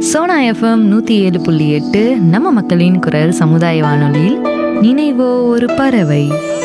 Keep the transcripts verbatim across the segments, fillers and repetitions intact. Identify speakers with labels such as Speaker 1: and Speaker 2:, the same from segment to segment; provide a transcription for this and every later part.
Speaker 1: Sona FM நூற்றி ஏழு புள்ளி எட்டு நம்ம மக்களின் குரல் சமுதாய வானொலியில் நினைவோ ஒரு பறவை.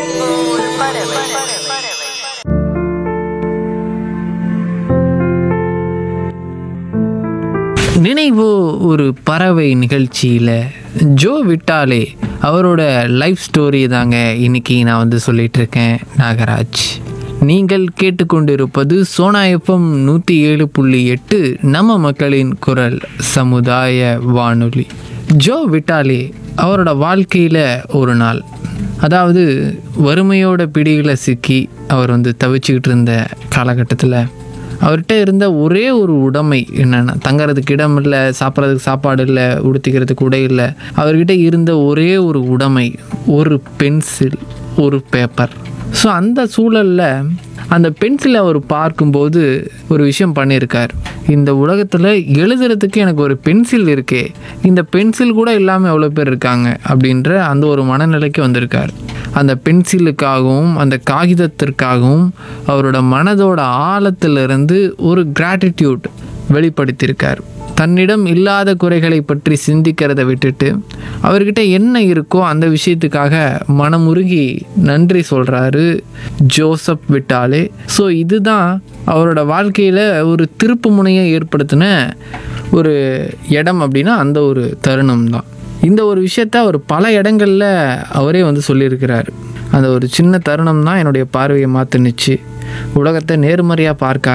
Speaker 2: நினைவோ ஒரு பறவை நிகழ்ச்சியில் ஜோ விட்டாலே அவரோட லைஃப் ஸ்டோரி தாங்க இன்னைக்கு நான் வந்து சொல்லிட்டு இருக்கேன். நாகராஜ், நீங்கள் கேட்டுக்கொண்டிருப்பது சோனா எஃப்எம் நூற்றி ஏழு புள்ளி எட்டு நம்ம மக்களின் குரல் சமுதாய வானொலி. ஜோ விட்டாலே அவரோட வாழ்க்கையில் ஒரு நாள், அதாவது வறுமையோட பிடிகளை சிக்கி அவர் வந்து தவிச்சுக்கிட்டு இருந்த காலகட்டத்தில் அவர்கிட்ட இருந்த ஒரே ஒரு உடைமை என்னென்னா, தங்கறதுக்கு இடம் இல்லை, சாப்பிட்றதுக்கு சாப்பாடு இல்லை, உடுத்திக்கிறதுக்கு உடை இல்லை. அவர்கிட்ட இருந்த ஒரே ஒரு உடைமை ஒரு பென்சில், ஒரு பேப்பர். ஸோ அந்த சூழலில் அந்த பென்சிலை அவர் பார்க்கும்போது ஒரு விஷயம் பண்ணியிருக்கார். இந்த உலகத்தில் எழுதுறதுக்கு எனக்கு ஒரு பென்சில் இருக்கே, இந்த பென்சில் கூட இல்லாமல் எவ்வளோ பேர் இருக்காங்க அப்படின்ற அந்த ஒரு மனநிலைக்கு வந்திருக்கார். அந்த பென்சிலுக்காகவும் அந்த காகிதத்திற்காகவும் அவரோட மனதோட ஆழத்திலிருந்து ஒரு கிராட்டிடியூட் வெளிப்படுத்தியிருக்கார். தன்னிடம் இல்லாத குறைகளை பற்றி சிந்திக்கிறத விட்டுட்டு அவர்கிட்ட என்ன இருக்கோ அந்த விஷயத்துக்காக மனமுருகி நன்றி சொல்கிறாரு ஜோசப் விட்டாலே. ஸோ இதுதான் அவரோட வாழ்க்கையில் ஒரு திருப்பு முனையை ஏற்படுத்தின ஒரு இடம் அப்படின்னா அந்த ஒரு தருணம் தான். இந்த ஒரு விஷயத்த அவர் பல இடங்களில் அவரே வந்து சொல்லியிருக்கிறார். அந்த ஒரு சின்ன தருணம் தான் என்னுடைய பார்வையை மாற்றினுச்சு, உலகத்தை நேர்மறையாக பார்க்க